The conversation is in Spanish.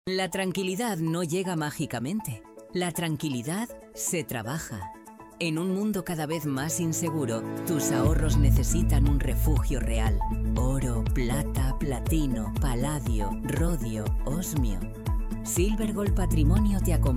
La tranquilidad no llega mágicamente. La tranquilidad se trabaja. En un mundo cada vez más inseguro, tus ahorros necesitan un refugio real. Oro, plata, platino, paladio, rodio, osmio. Silver Gold Patrimonio te acompaña.